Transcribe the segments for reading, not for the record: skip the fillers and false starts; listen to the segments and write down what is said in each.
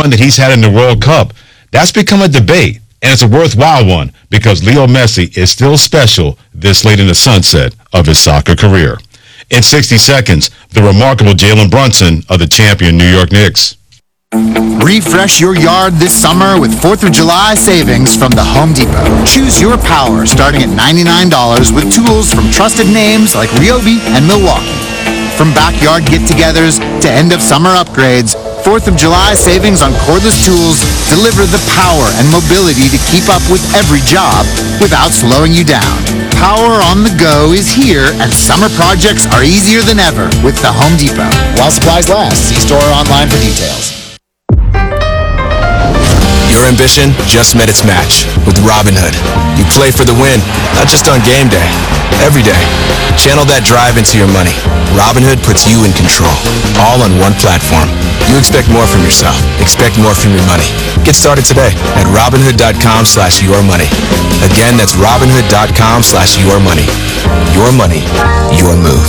run that he's had in the World Cup, that's become a debate. And it's a worthwhile one because Leo Messi is still special this late in the sunset of his soccer career. In 60 seconds, the remarkable Jalen Brunson of the champion New York Knicks. Refresh your yard this summer with 4th of July savings from the Home Depot. Choose your power starting at $99 with tools from trusted names like Ryobi and Milwaukee. From backyard get-togethers to end-of-summer upgrades, 4th of July savings on cordless tools deliver the power and mobility to keep up with every job without slowing you down. Power on the go is here, and summer projects are easier than ever with the Home Depot. While supplies last, see store or online for details. Your ambition just met its match with Robinhood. You play for the win, not just on game day, every day. Channel that drive into your money. Robinhood puts you in control, all on one platform. You expect more from yourself. Expect more from your money. Get started today at Robinhood.com/yourmoney. Again, that's Robinhood.com/yourmoney. Your money, your move.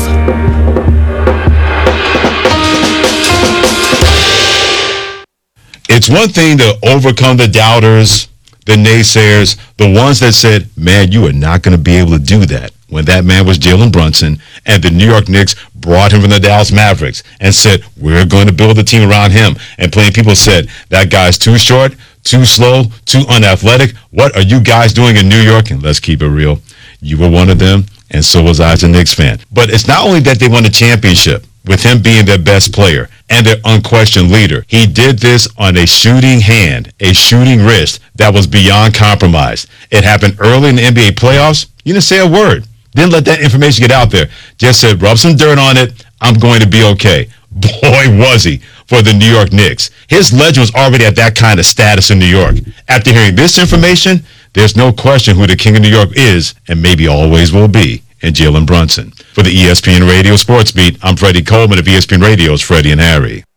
It's one thing to overcome the doubters, the naysayers, the ones that said, man, you are not going to be able to do that. When that man was Jalen Brunson and the New York Knicks brought him from the Dallas Mavericks and said, we're going to build a team around him. And plenty of people said, that guy's too short, too slow, too unathletic. What are you guys doing in New York? And let's keep it real. You were one of them, and so was I as a Knicks fan. But it's not only that they won the championship with him being their best player and their unquestioned leader. He did this on a shooting hand, a shooting wrist that was beyond compromise. It happened early in the NBA playoffs. You didn't say a word. Didn't let that information get out there. Just said, rub some dirt on it. I'm going to be okay. Boy, was he for the New York Knicks. His legend was already at that kind of status in New York. After hearing this information, there's no question who the king of New York is and maybe always will be. And Jalen Brunson. For the ESPN Radio Sports Beat, I'm Freddie Coleman of ESPN Radio's Freddie and Harry.